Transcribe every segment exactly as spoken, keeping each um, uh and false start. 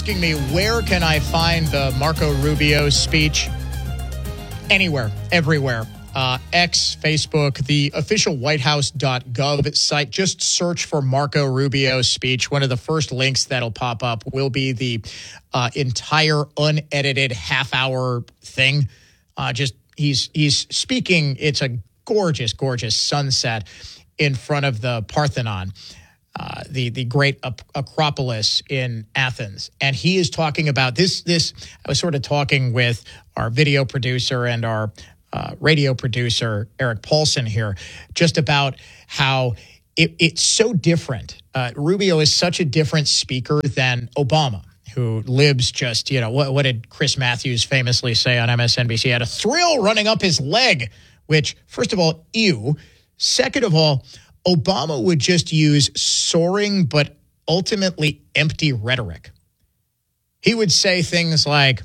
asking me, where can I find the Marco Rubio speech? Anywhere, everywhere. Uh, X, Facebook, the official white house dot gov site. Just search for Marco Rubio's speech. One of the first links that'll pop up will be the uh, entire unedited half-hour thing. Uh, just he's he's speaking. It's a gorgeous, gorgeous sunset in front of the Parthenon, uh, the the great Acropolis in Athens, and he is talking about this. This I was sort of talking with our video producer and our Uh, radio producer, Eric Paulson here, just about how it, it's so different. Uh, Rubio is such a different speaker than Obama, who lives just, you know, what, what did Chris Matthews famously say on M S N B C? He had a thrill running up his leg, which, first of all, ew. Second of all, Obama would just use soaring but ultimately empty rhetoric. He would say things like,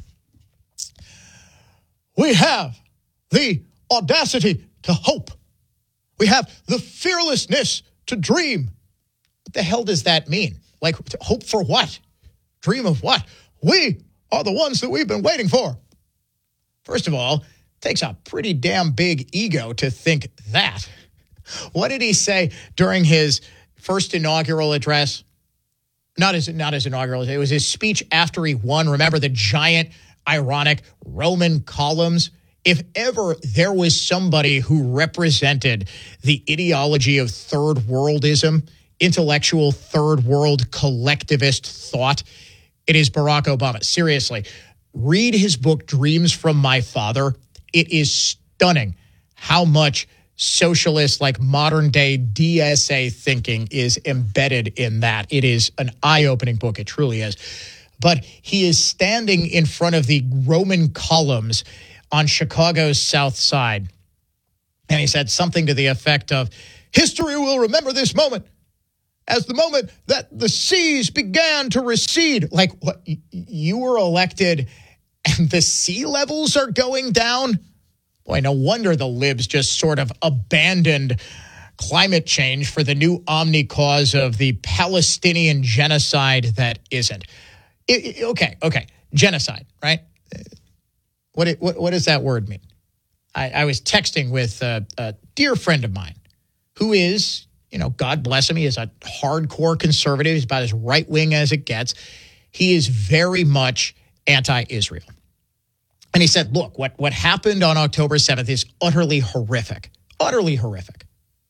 we have the audacity to hope. We have the fearlessness to dream. What the hell does that mean? Like, hope for what? Dream of what? We are the ones that we've been waiting for. First of all, it takes a pretty damn big ego to think that. What did he say during his first inaugural address? Not his, not his inaugural. It was his speech after he won. Remember the giant, ironic Roman columns? If ever there was somebody who represented the ideology of third worldism, intellectual third world collectivist thought, it is Barack Obama. Seriously, read his book, Dreams from My Father. It is stunning how much socialist, like modern day D S A thinking is embedded in that. It is an eye-opening book. It truly is. But he is standing in front of the Roman columns on Chicago's South Side. And he said something to the effect of, history will remember this moment as the moment that the seas began to recede. Like, what? You were elected and the sea levels are going down? Boy, no wonder the libs just sort of abandoned climate change for the new omni cause of the Palestinian genocide that isn't. It, it, okay, okay, genocide, right? What, it, what what does that word mean? I, I was texting with a, a dear friend of mine who is, you know, God bless him, he is a hardcore conservative. He's about as right-wing as it gets. He is very much anti-Israel. And he said, look, what, what happened on October seventh is utterly horrific, utterly horrific.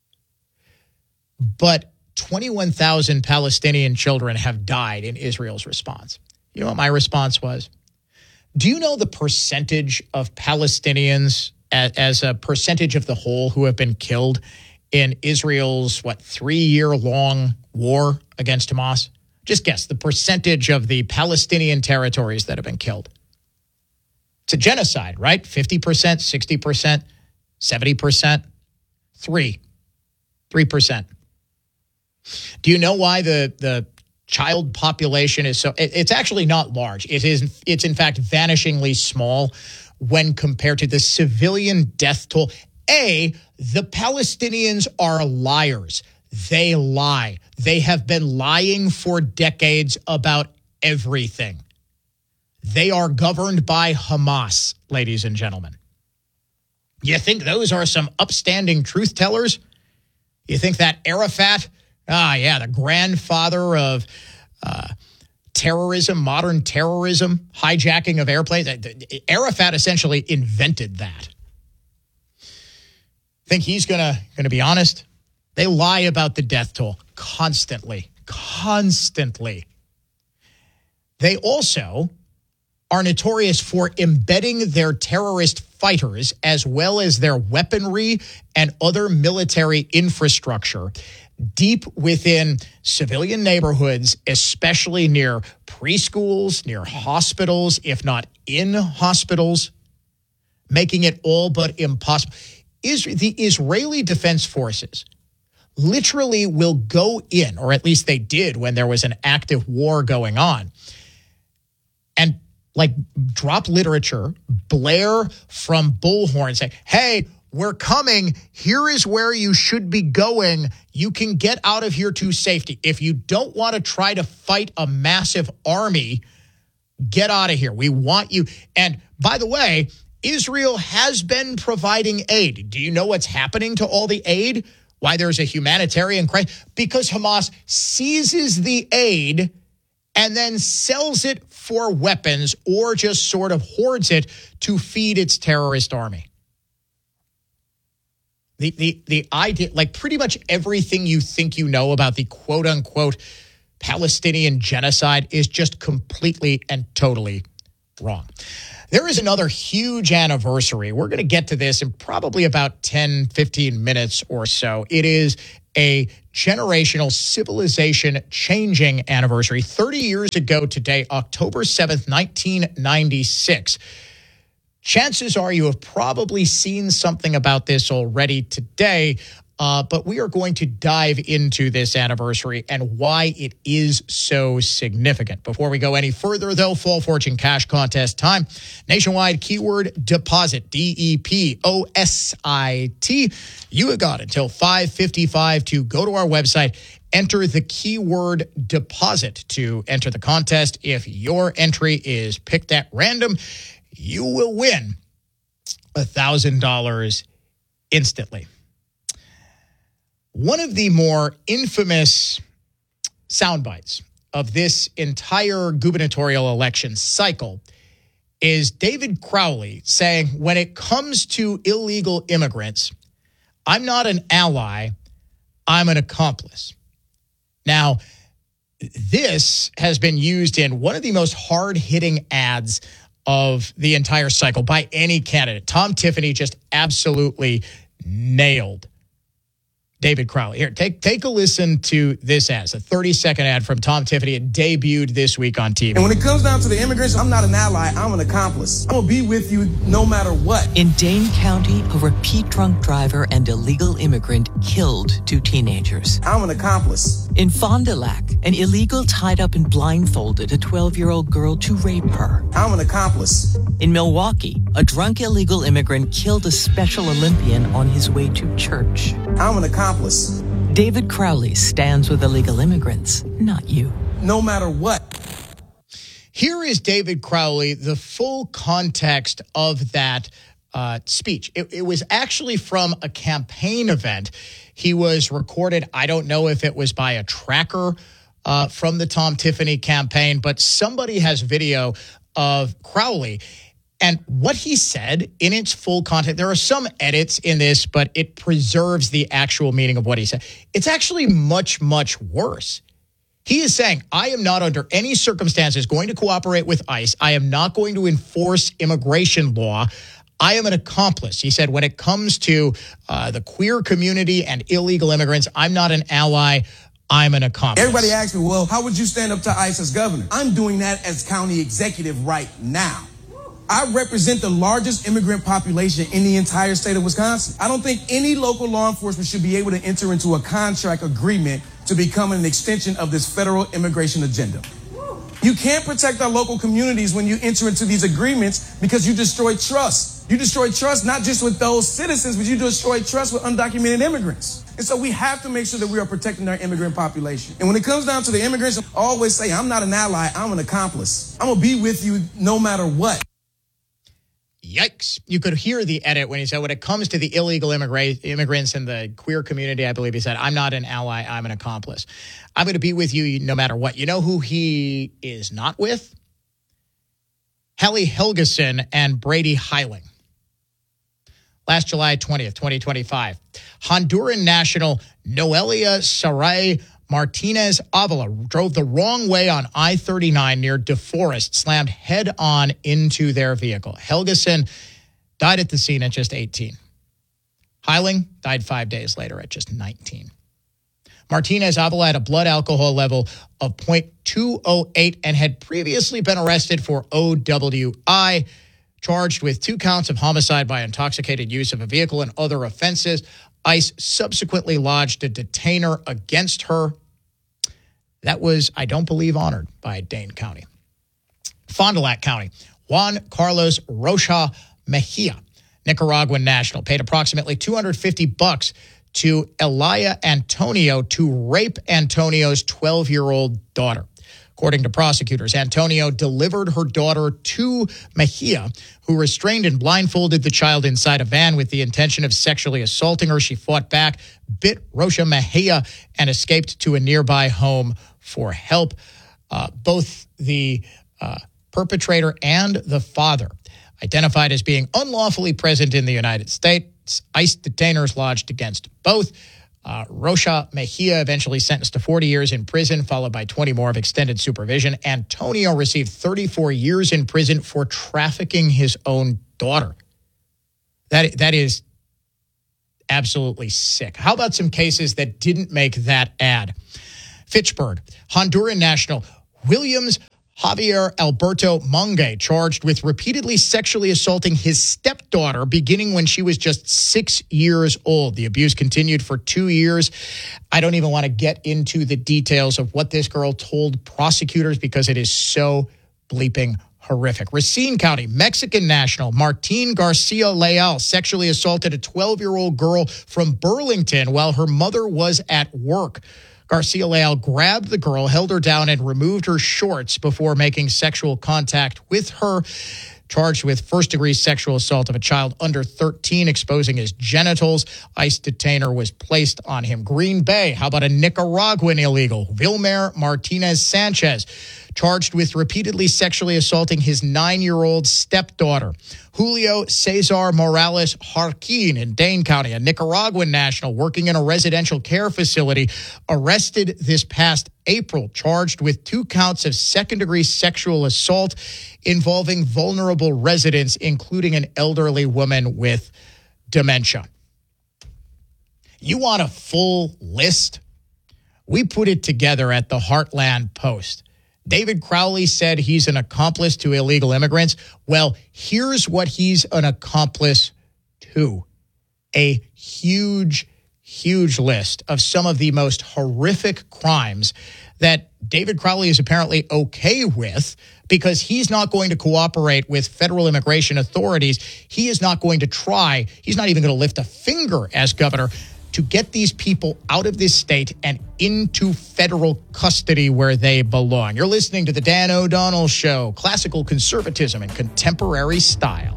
But twenty-one thousand Palestinian children have died in Israel's response. You know what my response was? Do you know the percentage of Palestinians as, as a percentage of the whole who have been killed in Israel's, what, three-year-long war against Hamas? Just guess the percentage of the Palestinian territories that have been killed. It's a genocide, right? fifty percent, sixty percent, seventy percent, three, three percent. Do you know why the, the child population is so, it, it's actually not large. It is, it's in fact vanishingly small when compared to the civilian death toll. A, the Palestinians are liars. They lie. They have been lying for decades about everything. They are governed by Hamas, ladies and gentlemen. You think those are some upstanding truth tellers? You think that Arafat, ah, yeah, the grandfather of uh, terrorism, modern terrorism, hijacking of airplanes. Arafat essentially invented that. Think he's gonna gonna be honest? They lie about the death toll constantly, constantly. They also are notorious for embedding their terrorist fighters as well as their weaponry and other military infrastructure deep within civilian neighborhoods, especially near preschools, near hospitals, if not in hospitals, making it all but impossible. Israel, the Israeli Defense Forces literally will go in, or at least they did when there was an active war going on, and like drop literature, blare from bullhorns, say, hey, we're coming. Here is where you should be going. You can get out of here to safety. If you don't want to try to fight a massive army, Get out of here. We want you. And by the way, Israel has been providing aid. Do you know what's happening to all the aid? Why there's a humanitarian crisis? Because Hamas seizes the aid and then sells it for weapons or just sort of hoards it to feed its terrorist army. The, the, the idea, like pretty much everything you think you know about the quote unquote Palestinian genocide is just completely and totally wrong. There is another huge anniversary. We're going to get to this in probably about ten, fifteen minutes or so. It is a generational civilization-changing anniversary. thirty years ago today, October seventh, nineteen ninety-six. Chances are you have probably seen something about this already today, uh, but we are going to dive into this anniversary and why it is so significant. Before we go any further, though, Fall Fortune Cash Contest time. Nationwide keyword deposit, D E P O S I T. You have got until five fifty-five to go to our website, enter the keyword deposit to enter the contest. If your entry is picked at random, you will win one thousand dollars instantly. One of the more infamous sound bites of this entire gubernatorial election cycle is David Crowley saying, when it comes to illegal immigrants, I'm not an ally, I'm an accomplice. Now, this has been used in one of the most hard-hitting ads of the entire cycle by any candidate. Tom Tiffany just absolutely nailed David Crowley. Here, take take a listen to this ad. It's a thirty-second ad from Tom Tiffany. It debuted this week on T V. And when it comes down to the immigrants, I'm not an ally, I'm an accomplice. I'm going to be with you no matter what. In Dane County, a repeat drunk driver and illegal immigrant killed two teenagers. I'm an accomplice. In Fond du Lac, an illegal tied up and blindfolded a twelve-year-old girl to rape her. I'm an accomplice. In Milwaukee, a drunk illegal immigrant killed a Special Olympian on his way to church. I'm an accomplice. David Crowley stands with illegal immigrants, not you. No matter what. Here is David Crowley, the full context of that uh, speech. It, it was actually from a campaign event. He was recorded, I don't know if it was by a tracker uh, from the Tom Tiffany campaign, but somebody has video of Crowley. And what he said in its full content, there are some edits in this, but it preserves the actual meaning of what he said. It's actually much, much worse. He is saying, I am not under any circumstances going to cooperate with ICE. I am not going to enforce immigration law. I am an accomplice. He said, when it comes to uh, the queer community and illegal immigrants, I'm not an ally. I'm an accomplice. Everybody asks me, well, how would you stand up to ICE as governor? I'm doing that as county executive right now. I represent the largest immigrant population in the entire state of Wisconsin. I don't think any local law enforcement should be able to enter into a contract agreement to become an extension of this federal immigration agenda. You can't protect our local communities when you enter into these agreements because you destroy trust. You destroy trust not just with those citizens, but you destroy trust with undocumented immigrants. And so we have to make sure that we are protecting our immigrant population. And when it comes down to the immigrants, I always say, I'm not an ally, I'm an accomplice. I'm going to be with you no matter what. Yikes. You could hear the edit when he said, when it comes to the illegal immigra- immigrants and the queer community, I believe he said, I'm not an ally, I'm an accomplice. I'm going to be with you no matter what. You know who he is not with? Helly Helgeson and Brady Heiling. Last July twentieth, twenty twenty-five, Honduran national Noelia Saray Martinez Avila drove the wrong way on I thirty-nine near DeForest, slammed head-on into their vehicle. Helgeson died at the scene at just eighteen. Heiling died five days later at just nineteen. Martinez Avila had a blood alcohol level of zero point two oh eight and had previously been arrested for O W I, charged with two counts of homicide by intoxicated use of a vehicle and other offenses. ICE subsequently lodged a detainer against her. That was, I don't believe, honored by Dane County. Fond du Lac County, Juan Carlos Rocha Mejia, Nicaraguan national, paid approximately two hundred fifty bucks to Elia Antonio to rape Antonio's twelve-year-old daughter. According to prosecutors, Antonio delivered her daughter to Mejia, who restrained and blindfolded the child inside a van with the intention of sexually assaulting her. She fought back, bit Rocha Mejia, and escaped to a nearby home for help. Uh, both the uh, perpetrator and the father, identified as being unlawfully present in the United States. ICE detainers lodged against both. Uh, Rocha Mejia eventually sentenced to forty years in prison, followed by twenty more of extended supervision. Antonio received thirty-four years in prison for trafficking his own daughter. That That is absolutely sick. How about some cases that didn't make that ad? Fitchburg, Honduran national Williams Javier Alberto Monge, charged with repeatedly sexually assaulting his stepdaughter beginning when she was just six years old. The abuse continued for two years. I don't even want to get into the details of what this girl told prosecutors because it is so bleeping horrific. Racine County, Mexican national Martin Garcia Leal sexually assaulted a twelve-year-old girl from Burlington while her mother was at work. Garcia Leal grabbed the girl, held her down, and removed her shorts before making sexual contact with her. Charged with first-degree sexual assault of a child under thirteen, exposing his genitals. ICE detainer was placed on him. Green Bay, how about a Nicaraguan illegal? Vilmer Martinez Sanchez, charged with repeatedly sexually assaulting his nine-year-old stepdaughter. Julio Cesar Morales Jarquin in Dane County, a Nicaraguan national working in a residential care facility, arrested this past April, charged with two counts of second-degree sexual assault involving vulnerable residents, including an elderly woman with dementia. You want a full list? We put it together at the Heartland Post. David Crowley said he's an accomplice to illegal immigrants. Well, here's what he's an accomplice to. A huge, huge list of some of the most horrific crimes that David Crowley is apparently okay with because he's not going to cooperate with federal immigration authorities. He is not going to try. He's not even going to lift a finger as governor to get these people out of this state and into federal custody where they belong. You're listening to The Dan O'Donnell Show, classical conservatism in contemporary style.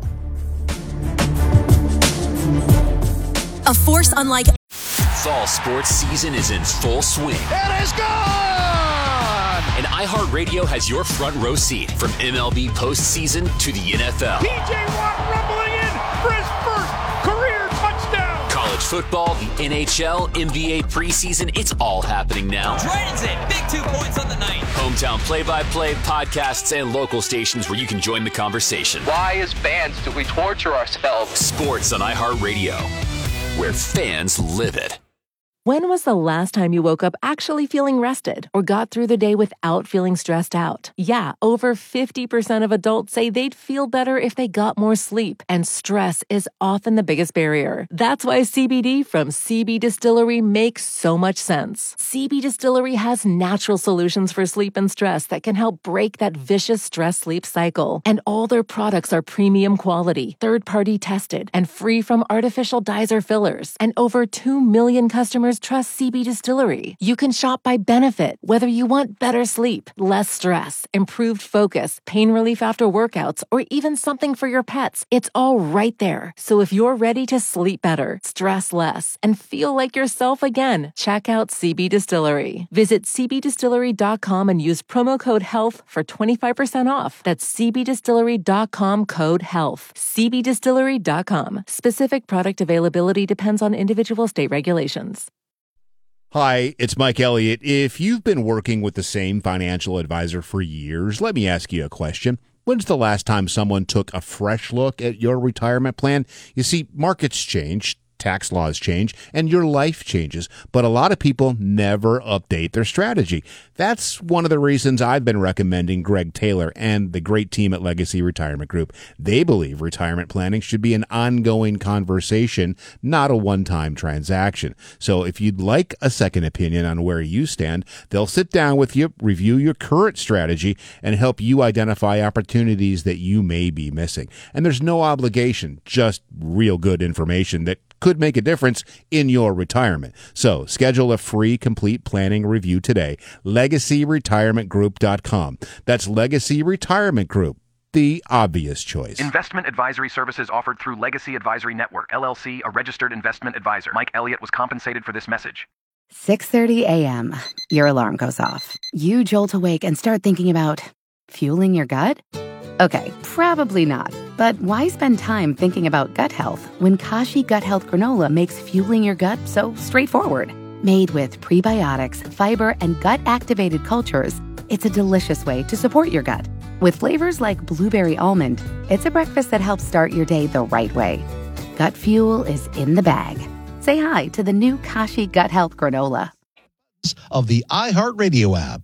A force unlike... Fall sports season is in full swing. It is gone! And iHeartRadio has your front row seat from M L B postseason to the N F L. T J Watt rumbling in for his first career touchdown. College football, the N H L, N B A preseason, it's all happening now. Drayton's in, big two points on the night. Hometown play-by-play, podcasts, and local stations where you can join the conversation. Why, as fans, do we torture ourselves? Sports on iHeartRadio, where fans live it. When was the last time you woke up actually feeling rested or got through the day without feeling stressed out? Yeah, over fifty percent of adults say they'd feel better if they got more sleep, and stress is often the biggest barrier. That's why C B D from C B Distillery makes so much sense. C B Distillery has natural solutions for sleep and stress that can help break that vicious stress-sleep cycle. And all their products are premium quality, third-party tested, and free from artificial dyes or fillers. And over two million customers trust C B Distillery. You can shop by benefit, whether you want better sleep, less stress, improved focus, pain relief after workouts, or even something for your pets. It's all right there. So if you're ready to sleep better, stress less, and feel like yourself again, check out C B Distillery. Visit c b distillery dot com and use promo code HEALTH for twenty-five percent off. That's c b distillery dot com code HEALTH. c b distillery dot com. Specific product availability depends on individual state regulations. Hi, it's Mike Elliott. If you've been working with the same financial advisor for years, let me ask you a question. When's the last time someone took a fresh look at your retirement plan? You see, markets change, tax laws change, and your life changes, but a lot of people never update their strategy. That's one of the reasons I've been recommending Greg Taylor and the great team at Legacy Retirement Group. They believe retirement planning should be an ongoing conversation, not a one-time transaction. So if you'd like a second opinion on where you stand, they'll sit down with you, review your current strategy, and help you identify opportunities that you may be missing. And there's no obligation, just real good information that could make a difference in your retirement. So schedule a free complete planning review today. legacy retirement group dot com. That's Legacy Retirement Group, the obvious choice. Investment advisory services offered through Legacy Advisory Network, L L C, a registered investment advisor. Mike Elliott was compensated for this message. six thirty a.m. Your alarm goes off. You jolt awake and start thinking about fueling your gut? Okay, probably not. But why spend time thinking about gut health when Kashi Gut Health Granola makes fueling your gut so straightforward? Made with prebiotics, fiber, and gut-activated cultures, it's a delicious way to support your gut. With flavors like blueberry almond, it's a breakfast that helps start your day the right way. Gut fuel is in the bag. Say hi to the new Kashi Gut Health Granola. Of the iHeartRadio app.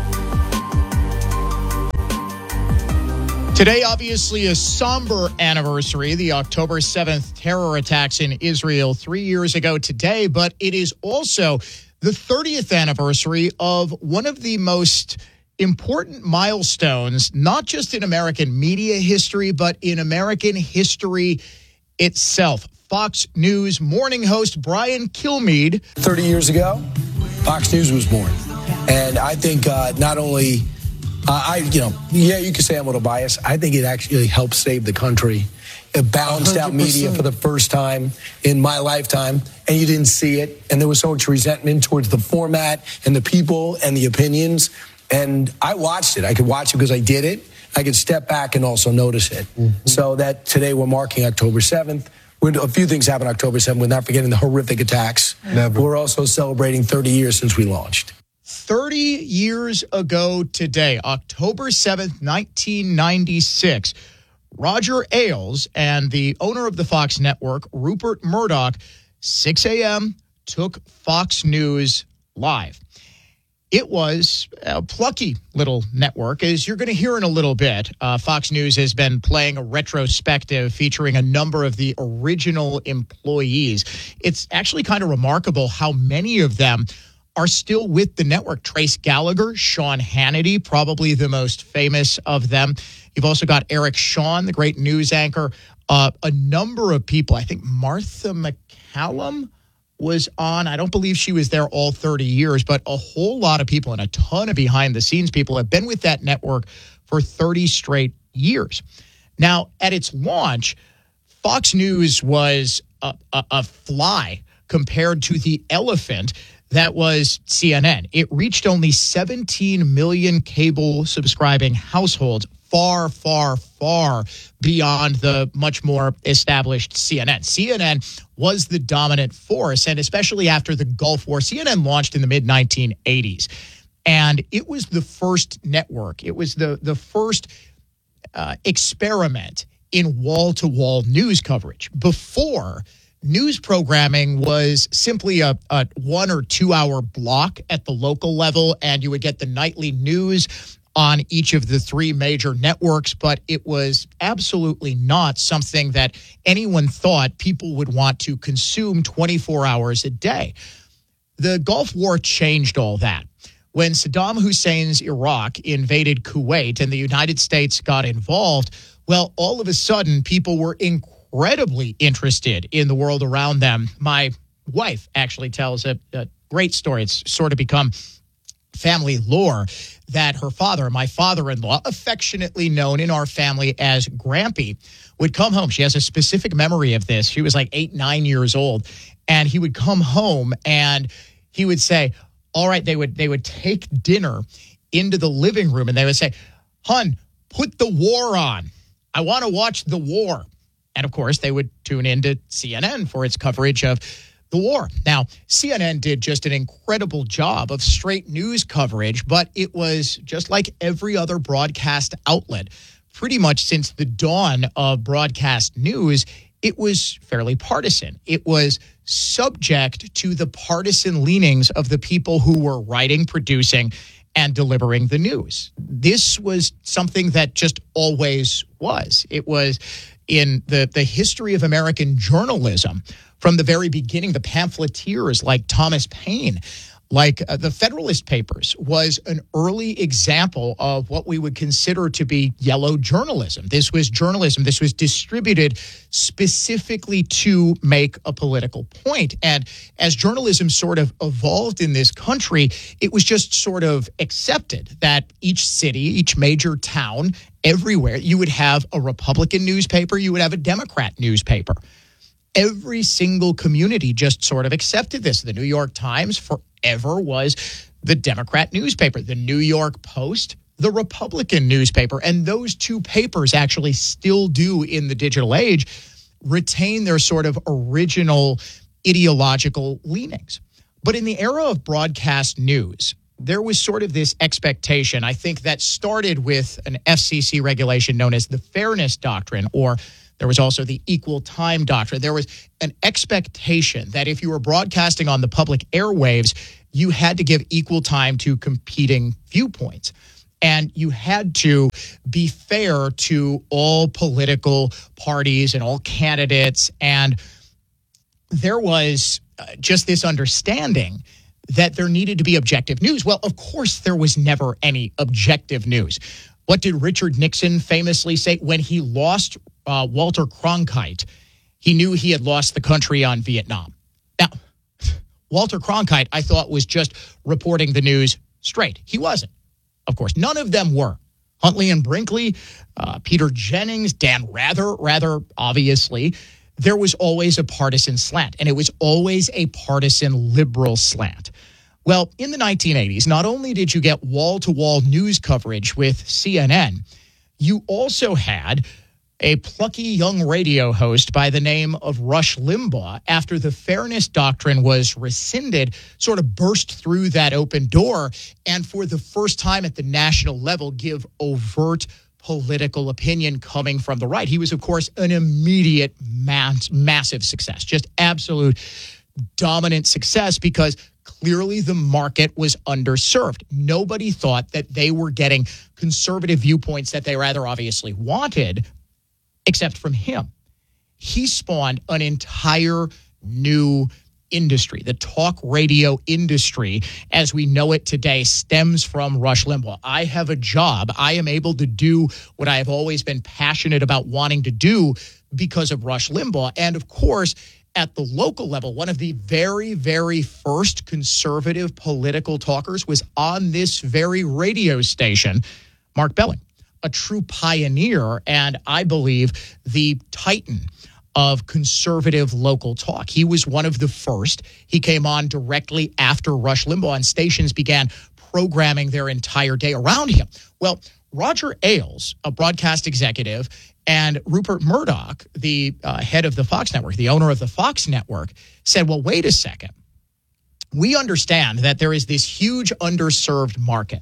Today, obviously, a somber anniversary, the October seventh terror attacks in Israel three years ago today, but it is also the thirtieth anniversary of one of the most important milestones, not just in American media history, but in American history itself. Fox News morning host Brian Kilmeade. thirty years ago, Fox News was born. And I think uh, not only... Uh, I, you know, yeah, you could say I'm a little biased. I think it actually helped save the country. It balanced out media for the first time in my lifetime, and you didn't see it. And there was so much resentment towards the format and the people and the opinions. And I watched it. I could watch it because I did it. I could step back and also notice it. Mm-hmm. So that today we're marking October seventh. We're, a few things happened October seventh. We're not forgetting the horrific attacks. Never. We're also celebrating thirty years since we launched. thirty years ago today, October seventh, nineteen ninety-six, Roger Ailes and the owner of the Fox network, Rupert Murdoch, six a.m., took Fox News live. It was a plucky little network, as you're going to hear in a little bit. Uh, Fox News has been playing a retrospective featuring a number of the original employees. It's actually kind of remarkable how many of them are still with the network. Trace Gallagher, Sean Hannity, probably the most famous of them. You've also got Eric Shawn, the great news anchor. Uh, a number of people. I think Martha McCallum was on. I don't believe she was there all thirty years, but a whole lot of people and a ton of behind-the-scenes people have been with that network for thirty straight years. Now, at its launch, Fox News was a, a, a fly compared to the elephant that was C N N. It reached only seventeen million cable subscribing households, far, far, far beyond the much more established C N N. C N N was the dominant force, and especially after the Gulf War, C N N launched in the mid nineteen eighties. And it was the first network. It was the, the first uh, experiment in wall-to-wall news coverage. Before, news programming was simply a, a one or two hour block at the local level, and you would get the nightly news on each of the three major networks, but it was absolutely not something that anyone thought people would want to consume twenty-four hours a day. The Gulf War changed all that. When Saddam Hussein's Iraq invaded Kuwait and the United States got involved, well, all of a sudden, people were incredibly interested in the world around them. My wife actually tells a, a great story. It's sort of become family lore that her father, my father-in-law, affectionately known in our family as Grampy, would come home. She has a specific memory of this. She was like eight, nine years old, and he would come home and he would say, all right, they would they would take dinner into the living room and they would say, "Hun, put the war on. I want to watch the war." And of course, they would tune into C N N for its coverage of the war. Now, C N N did just an incredible job of straight news coverage, but it was just like every other broadcast outlet. Pretty much since the dawn of broadcast news, it was fairly partisan. It was subject to the partisan leanings of the people who were writing, producing, and delivering the news. This was something that just always was. It was in the, the history of American journalism. From the very beginning, the pamphleteers like Thomas Paine like uh, the Federalist Papers was an early example of what we would consider to be yellow journalism. This was journalism. This was distributed specifically to make a political point. And as journalism sort of evolved in this country, it was just sort of accepted that each city, each major town, everywhere, you would have a Republican newspaper, you would have a Democrat newspaper. Every single community just sort of accepted this. The New York Times forever was the Democrat newspaper. The New York Post, the Republican newspaper. And those two papers actually still do in the digital age retain their sort of original ideological leanings. But in the era of broadcast news, there was sort of this expectation, I think, that started with an F C C regulation known as the Fairness Doctrine, or there was also the Equal Time Doctrine. There was an expectation that if you were broadcasting on the public airwaves, you had to give equal time to competing viewpoints. And you had to be fair to all political parties and all candidates. And there was uh, just this understanding that there needed to be objective news. Well, of course, there was never any objective news. What did Richard Nixon famously say when he lost uh, Walter Cronkite? He knew he had lost the country on Vietnam. Now, Walter Cronkite, I thought, was just reporting the news straight. He wasn't. Of course, none of them were. Huntley and Brinkley, uh, Peter Jennings, Dan Rather, rather obviously. There was always a partisan slant, and it was always a partisan liberal slant. Well, in the nineteen eighties, not only did you get wall-to-wall news coverage with C N N, you also had a plucky young radio host by the name of Rush Limbaugh, after the Fairness Doctrine was rescinded, sort of burst through that open door and for the first time at the national level give overt political opinion coming from the right. He was, of course, an immediate mass, massive success, just absolute dominant success, because clearly the market was underserved. Nobody thought that they were getting conservative viewpoints that they rather obviously wanted, except from him. He spawned an entire new industry. The talk radio industry, as we know it today, stems from Rush Limbaugh. I have a job. I am able to do what I have always been passionate about wanting to do because of Rush Limbaugh. And of course, at the local level, one of the very, very first conservative political talkers was on this very radio station, Mark Belling, a true pioneer and, I believe, the titan of conservative local talk. He was one of the first. He came on directly after Rush Limbaugh, and stations began programming their entire day around him. Well, Roger Ailes, a broadcast executive, and Rupert Murdoch, the uh, head of the Fox network, the owner of the Fox network, said, well, wait a second. We understand that there is this huge underserved market.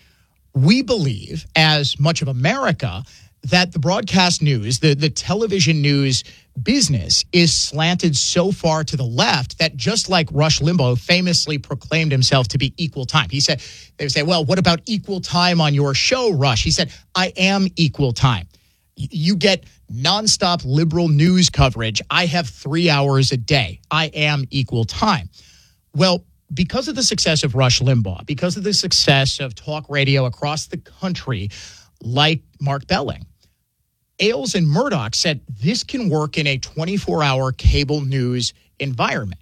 We believe, as much of America, that the broadcast news, the, the television news business is slanted so far to the left that, just like Rush Limbaugh famously proclaimed himself to be equal time. He said, they would say, well, what about equal time on your show, Rush? He said, I am equal time. You get nonstop liberal news coverage. I have three hours a day. I am equal time. Well, because of the success of Rush Limbaugh, because of the success of talk radio across the country, like Mark Belling, Ailes and Murdoch said this can work in a twenty-four hour cable news environment.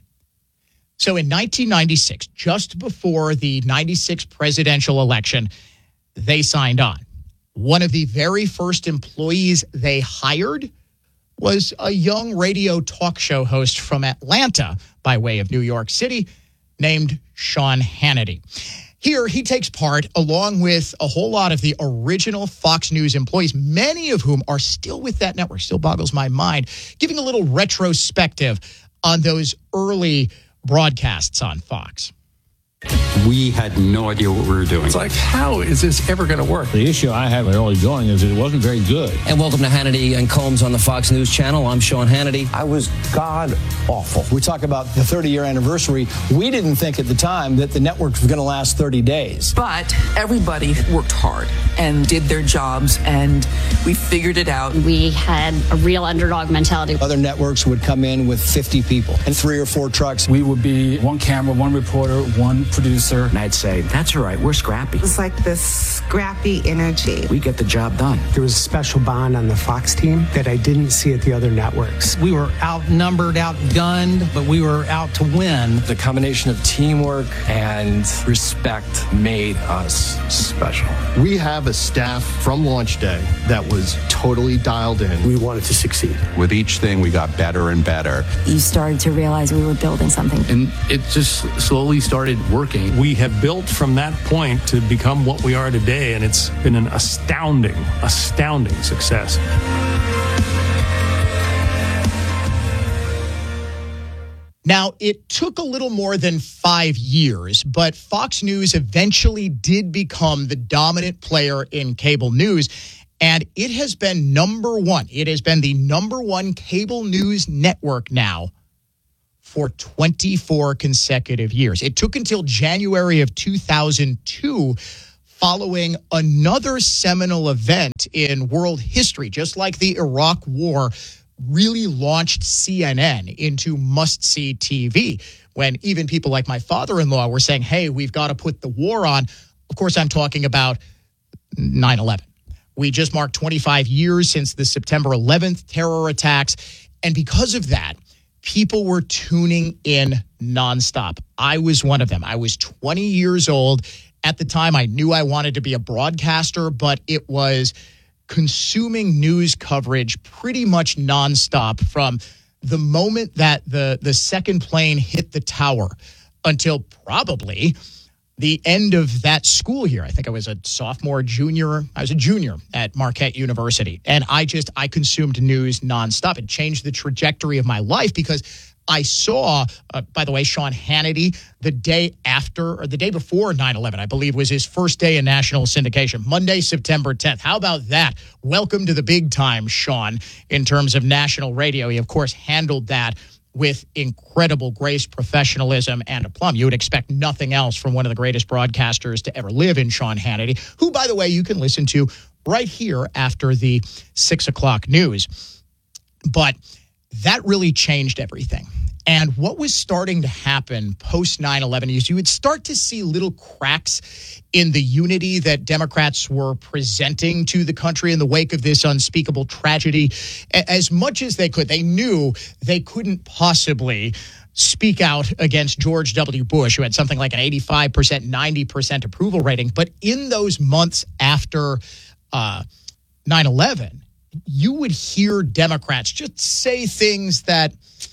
So in nineteen ninety-six, just before the ninety-six presidential election, they signed on. One of the very first employees they hired was a young radio talk show host from Atlanta by way of New York City named Sean Hannity. Here, he takes part along with a whole lot of the original Fox News employees, many of whom are still with that network. Still boggles my mind, giving a little retrospective on those early broadcasts on Fox. we had no idea what we were doing. It's like, how is this ever going to work? The issue I have with early going is that it wasn't very good. And welcome to Hannity and Combs on the Fox News Channel. I'm Sean Hannity. I was god awful. We talk about the thirty-year anniversary. We didn't think at the time that the network was going to last thirty days. But everybody worked hard and did their jobs, and we figured it out. We had a real underdog mentality. Other networks would come in with fifty people and three or four trucks. We would be one camera, one reporter, one producer. And I'd say, that's all right, we're scrappy. It's like this scrappy energy. We get the job done. There was a special bond on the Fox team that I didn't see at the other networks. We were outnumbered, outgunned, but we were out to win. The combination of teamwork and respect made us special. We have a staff from launch day that was totally dialed in. We wanted to succeed. With each thing, we got better and better. You started to realize we were building something. And it just slowly started working. We have built from that point to become what we are today, and it's been an astounding, astounding success. Now, it took a little more than five years, but Fox News eventually did become the dominant player in cable news, and it has been number one. It has been the number one cable news network now for twenty-four consecutive years. It took until January of two thousand two, following another seminal event in world history, just like the Iraq War really launched C N N into must-see T V, when even people like my father-in-law were saying, hey, we've got to put the war on. Of course, I'm talking about nine eleven. We just marked twenty-five years since the September eleventh terror attacks, and because of that, people were tuning in nonstop. I was one of them. I was twenty years old. At the time, I knew I wanted to be a broadcaster, but it was consuming news coverage pretty much nonstop from the moment that the, the second plane hit the tower until probably the end of that school year. I think I was a sophomore, junior. I was a junior at Marquette University. And I just, I consumed news nonstop. It changed the trajectory of my life because I saw, uh, by the way, Sean Hannity the day after, or the day before nine eleven, I believe, was his first day in national syndication, Monday, September tenth. How about that? Welcome to the big time, Sean, in terms of national radio. He, of course, handled that with incredible grace, professionalism, and aplomb. You would expect nothing else from one of the greatest broadcasters to ever live in Sean Hannity, who, by the way, you can listen to right here after the six o'clock news. But that really changed everything. And what was starting to happen post nine eleven is you would start to see little cracks in the unity that Democrats were presenting to the country in the wake of this unspeakable tragedy. As much as they could, they knew they couldn't possibly speak out against George W. Bush, who had something like an eighty-five percent, ninety percent approval rating. But in those months after uh, nine eleven, you would hear Democrats just say things that,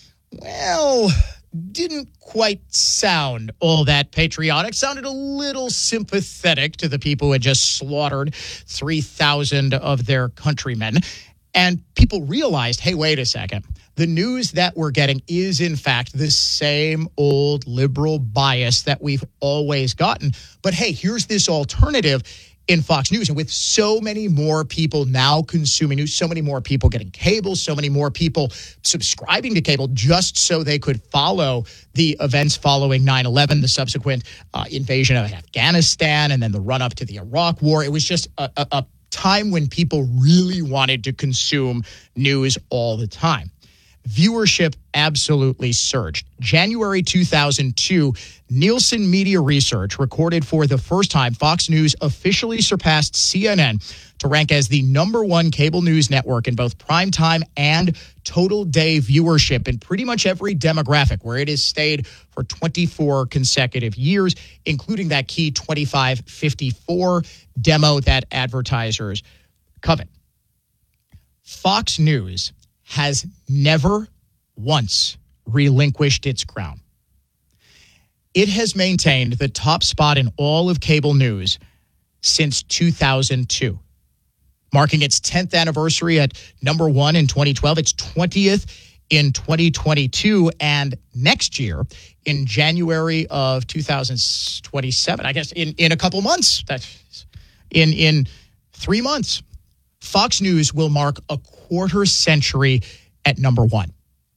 well, didn't quite sound all that patriotic, sounded a little sympathetic to the people who had just slaughtered three thousand of their countrymen. And people realized, hey, wait a second. The news that we're getting is, in fact, the same old liberal bias that we've always gotten. But hey, here's this alternative in Fox News. And with so many more people now consuming news, so many more people getting cable, so many more people subscribing to cable just so they could follow the events following nine eleven, the subsequent uh, invasion of Afghanistan, and then the run-up to the Iraq War. It was just a, a, a time when people really wanted to consume news all the time. Viewership absolutely surged. January two thousand two, Nielsen Media Research recorded for the first time Fox News officially surpassed C N N to rank as the number one cable news network in both primetime and total day viewership in pretty much every demographic, where it has stayed for twenty-four consecutive years, including that key twenty-five fifty-four demo that advertisers covet. Fox News has never once relinquished its crown. It has maintained the top spot in all of cable news since two thousand two, marking its tenth anniversary at number one in twenty twelve, its twentieth in twenty twenty-two and next year in January of two thousand twenty-seven. I guess in, in a couple months, that's in, in three months, Fox News will mark a quarter century at number one.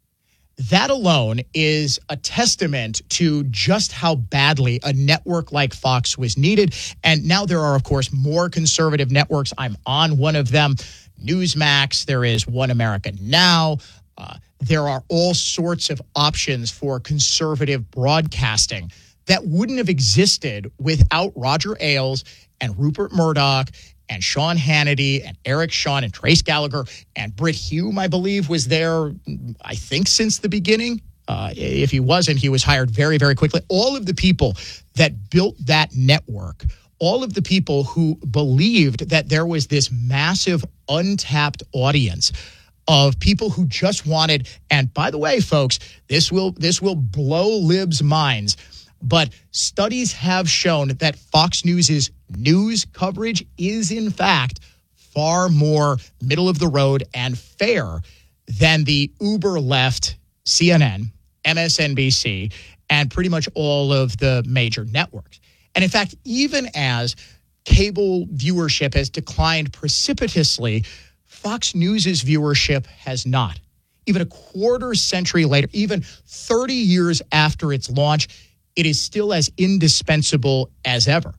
That alone is a testament to just how badly a network like Fox was needed. And now there are, of course, more conservative networks. I'm on one of them, Newsmax. There is One America Now. Uh, there are all sorts of options for conservative broadcasting that wouldn't have existed without Roger Ailes and Rupert Murdoch and Sean Hannity and Eric Shawn and Trace Gallagher and Brit Hume, I believe, was there, I think, since the beginning. Uh, if he wasn't, he was hired very, very quickly. All of the people that built that network, all of the people who believed that there was this massive untapped audience of people who just wanted, and by the way, folks, this will this will blow libs' minds, but studies have shown that Fox News's news coverage is, in fact, far more middle of the road and fair than the uber left C N N, M S N B C, and pretty much all of the major networks. And in fact, even as cable viewership has declined precipitously, Fox News's viewership has not. Even a quarter century later, even thirty years after its launch, it is still as indispensable as ever.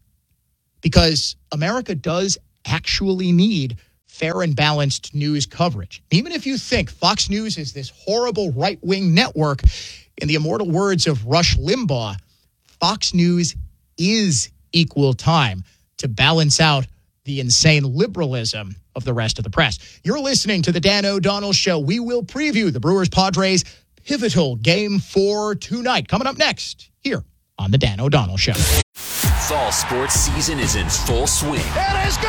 Because America does actually need fair and balanced news coverage. Even if you think Fox News is this horrible right-wing network, in the immortal words of Rush Limbaugh, Fox News is equal time to balance out the insane liberalism of the rest of the press. You're listening to the Dan O'Donnell Show. We will preview the Brewers-Padres pivotal Game four tonight. Coming up next, here on the Dan O'Donnell Show. Fall sports season is in full swing. It is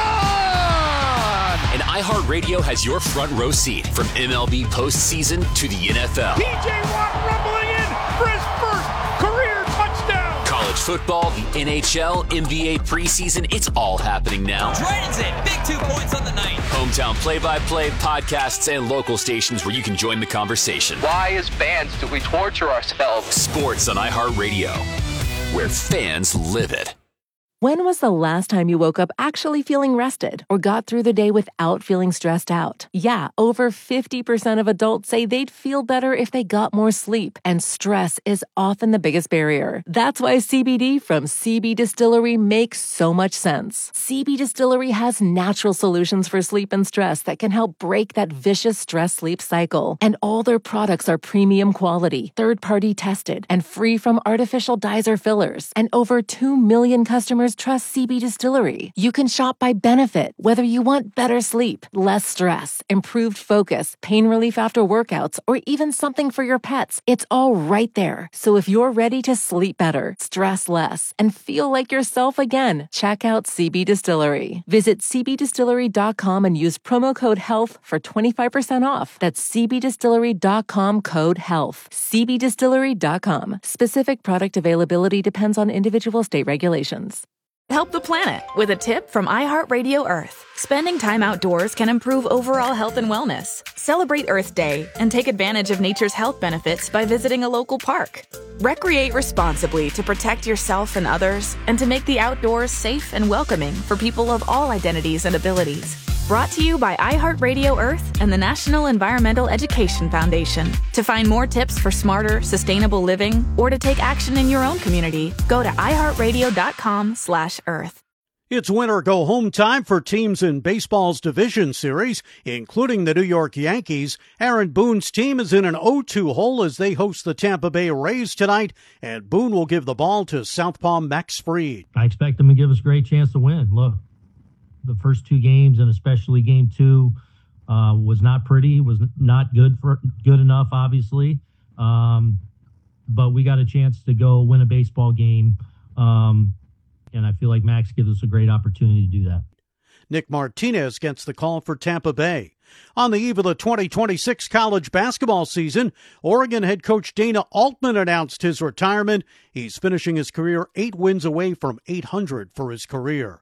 gone! And iHeartRadio has your front row seat from M L B postseason to the N F L. P J Watt rumbling in for his first career touchdown. College football, the N H L, N B A preseason, it's all happening now. Dragons in, big two points on the night. Hometown play-by-play, podcasts, and local stations where you can join the conversation. Why, as fans, do we torture ourselves? Sports on iHeartRadio, where fans live it. When was the last time you woke up actually feeling rested or got through the day without feeling stressed out? Yeah, over fifty percent of adults say they'd feel better if they got more sleep, and stress is often the biggest barrier. That's why C B D from C B Distillery makes so much sense. C B Distillery has natural solutions for sleep and stress that can help break that vicious stress-sleep cycle. And all their products are premium quality, third-party tested, and free from artificial dyes or fillers. And over two million customers trust C B Distillery. You can shop by benefit, whether you want better sleep, less stress, improved focus, pain relief after workouts, or even something for your pets. It's all right there. So if you're ready to sleep better, stress less, and feel like yourself again, check out C B Distillery. Visit c b distillery dot com and use promo code HEALTH for twenty-five percent off. That's c b distillery dot com code HEALTH. c b distillery dot com. Specific product availability depends on individual state regulations. Help the planet with a tip from iHeartRadio Earth. Spending time outdoors can improve overall health and wellness. Celebrate Earth Day and take advantage of nature's health benefits by visiting a local park. Recreate responsibly to protect yourself and others, and to make the outdoors safe and welcoming for people of all identities and abilities. Brought to you by iHeartRadio Earth and the National Environmental Education Foundation. To find more tips for smarter, sustainable living, or to take action in your own community, go to iHeartRadio.com slash Earth. It's winter go-home time for teams in baseball's division series, including the New York Yankees. Aaron Boone's team is in an oh two hole as they host the Tampa Bay Rays tonight, and Boone will give the ball to Southpaw Max Fried. I expect them to give us a great chance to win. Look, the first two games, and especially game two, uh, was not pretty, was not good for good enough, obviously. Um, but we got a chance to go win a baseball game. Um, and I feel like Max gives us a great opportunity to do that. Nick Martinez gets the call for Tampa Bay. On the eve of the twenty twenty-six college basketball season, Oregon head coach Dana Altman announced his retirement. He's finishing his career eight wins away from eight hundred for his career.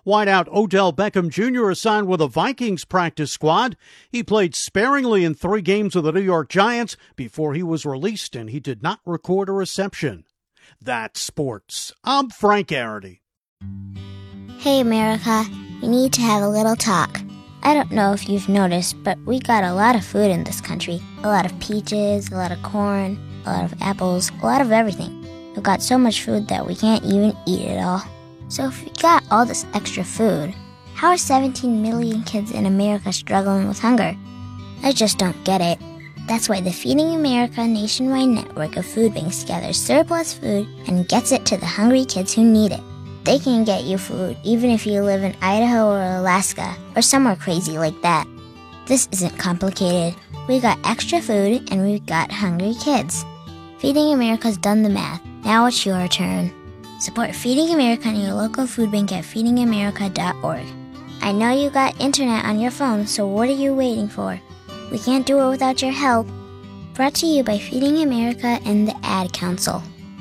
Wideout Odell Beckham Junior is signed with the Vikings practice squad. He played sparingly in three games with the New York Giants before he was released, and he did not record a reception. That's sports. I'm Frank Arity. Hey, America. We need to have a little talk. I don't know if you've noticed, but we got a lot of food in this country. A lot of peaches, a lot of corn, a lot of apples, a lot of everything. We've got so much food that we can't even eat it all. So if we got all this extra food, how are seventeen million kids in America struggling with hunger? I just don't get it. That's why the Feeding America nationwide network of food banks gathers surplus food and gets it to the hungry kids who need it. They can get you food even if you live in Idaho or Alaska or somewhere crazy like that. This isn't complicated. We got extra food and we've got hungry kids. Feeding America's done the math. Now it's your turn. Support Feeding America and your local food bank at feeding america dot org. I know you got internet on your phone, so what are you waiting for? We can't do it without your help. Brought to you by Feeding America and the Ad Council.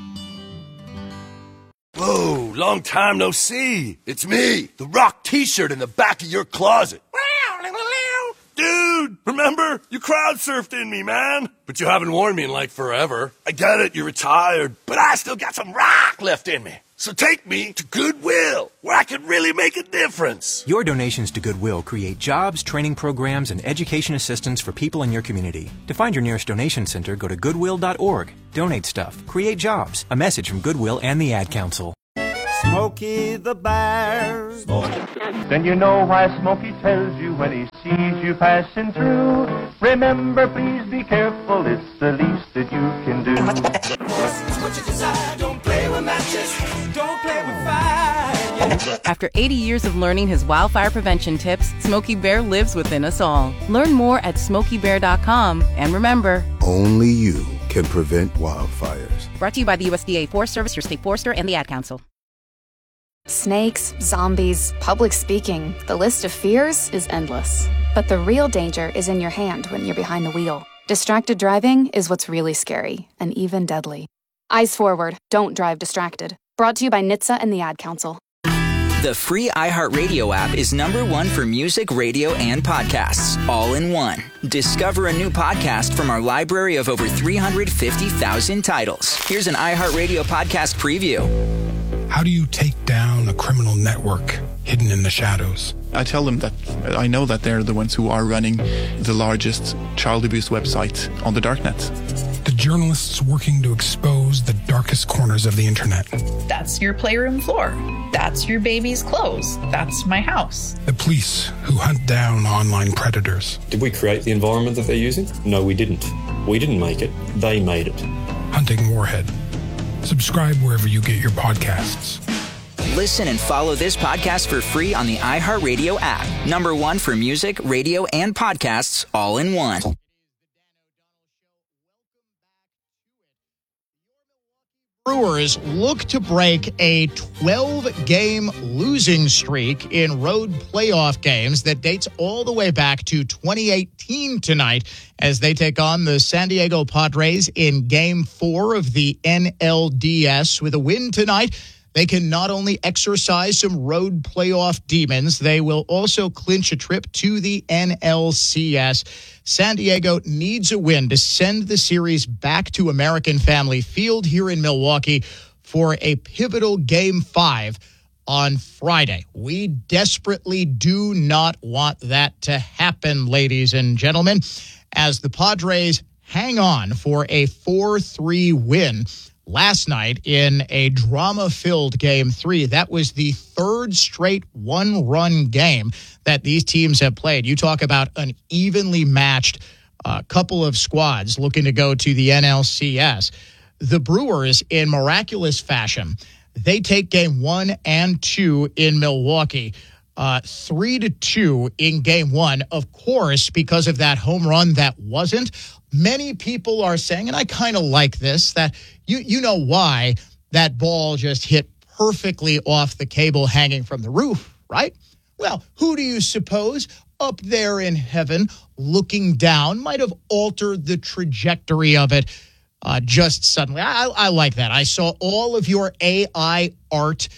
Whoa, long time no see. It's me, the Rock t-shirt in the back of your closet. Dude, remember? You crowd surfed in me, man. But you haven't worn me in like forever. I get it, you're retired, but I still got some rock left in me. So take me to Goodwill, where I can really make a difference. Your donations to Goodwill create jobs, training programs, and education assistance for people in your community. To find your nearest donation center, go to goodwill dot org. Donate stuff. Create jobs. A message from Goodwill and the Ad Council. Smokey the Bear. Then you know why Smokey tells you when he sees you passing through. Remember, please be careful, it's the least that you can do. What you desire, don't play with matches, don't play with fire. After eighty years of learning his wildfire prevention tips, Smokey Bear lives within us all. Learn more at smokey bear dot com. And remember, only you can prevent wildfires. Brought to you by the U S D A Forest Service, your state forester, and the Ad Council. Snakes, zombies, public speaking. The list of fears is endless. But the real danger is in your hand when you're behind the wheel. Distracted driving is what's really scary and even deadly. Eyes forward. Don't drive distracted. Brought to you by N H T S A and the Ad Council. The free iHeartRadio app is number one for music, radio, and podcasts, all in one. Discover a new podcast from our library of over three hundred fifty thousand titles. Here's an iHeartRadio podcast preview. How do you take down a criminal network hidden in the shadows? I tell them that I know that they're the ones who are running the largest child abuse website on the darknet. The journalists working to expose the darkest corners of the internet. That's your playroom floor. That's your baby's clothes. That's my house. The police who hunt down online predators. Did we create the environment that they're using? No, we didn't. We didn't make it. They made it. Hunting Warhead. Subscribe wherever you get your podcasts. Listen and follow this podcast for free on the iHeartRadio app. Number one for music, radio, and podcasts, all in one. Brewers look to break a twelve-game losing streak in road playoff games that dates all the way back to twenty eighteen tonight as they take on the San Diego Padres in Game four of the N L D S. With a win tonight, they can not only exercise some road playoff demons, they will also clinch a trip to the N L C S. San Diego needs a win to send the series back to American Family Field here in Milwaukee for a pivotal Game five on Friday. We desperately do not want that to happen, ladies and gentlemen, as the Padres hang on for a four three win last night in a drama-filled Game three. That was the third straight one-run game that these teams have played. You talk about an evenly matched uh, couple of squads looking to go to the N L C S. The Brewers, in miraculous fashion, they take Game one and two in Milwaukee, uh, three to two in Game one, of course, because of that home run that wasn't. Many people are saying, and I kind of like this, that you you know why that ball just hit perfectly off the cable hanging from the roof, right? Well, who do you suppose up there in heaven looking down might have altered the trajectory of it uh, just suddenly? I, I like that. I saw all of your A I art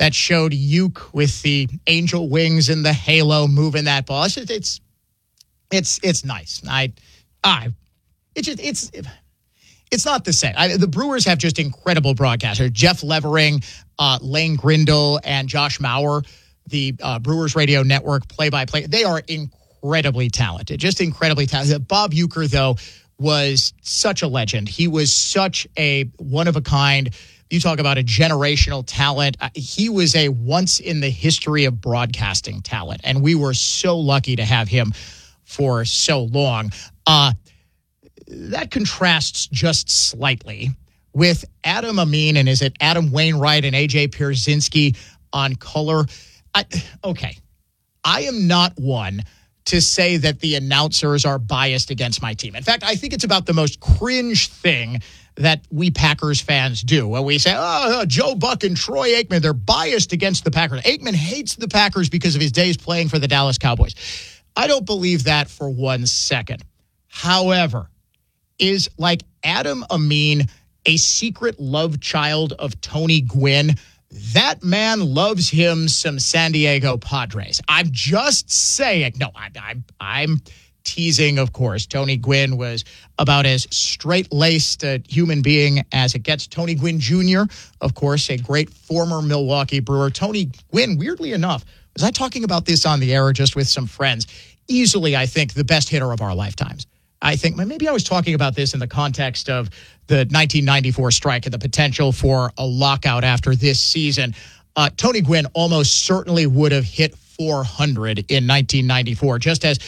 that showed Uke with the angel wings and the halo moving that ball. It's just, it's it's it's nice. I I it just it's it's not the same. I, the Brewers have just incredible broadcasters. Jeff Levering, uh, Lane Grindle, and Josh Maurer, the uh, Brewers Radio Network play-by-play. They are incredibly talented, just incredibly talented. Bob Uecker, though, was such a legend. He was such a one-of-a-kind. You talk about a generational talent. He was a once-in-the-history of broadcasting talent, and we were so lucky to have him for so long. Uh, that contrasts just slightly with Adam Amin, and is it Adam Wainwright and A J Pierzynski on color? I, okay, I am not one to say that the announcers are biased against my team. In fact, I think it's about the most cringe thing that we Packers fans do. When we say, oh, Joe Buck and Troy Aikman, they're biased against the Packers. Aikman hates the Packers because of his days playing for the Dallas Cowboys. I don't believe that for one second. However, is like Adam Amin a secret love child of Tony Gwynn? That man loves him some San Diego Padres. I'm just saying. No, I'm, I'm, I'm teasing, of course. Tony Gwynn was about as straight-laced a human being as it gets. Tony Gwynn Junior, of course, a great former Milwaukee Brewer. Tony Gwynn, weirdly enough, was I talking about this on the air or just with some friends? Easily, I think, the best hitter of our lifetimes. I think maybe I was talking about this in the context of the nineteen ninety-four strike and the potential for a lockout after this season. Uh, Tony Gwynn almost certainly would have hit four hundred in nineteen ninety-four, just as